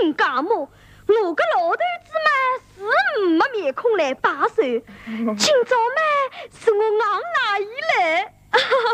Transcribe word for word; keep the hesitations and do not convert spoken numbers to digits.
请家母，我个老头子嘛是没面孔来把手，今朝嘛是我昂阿姨来。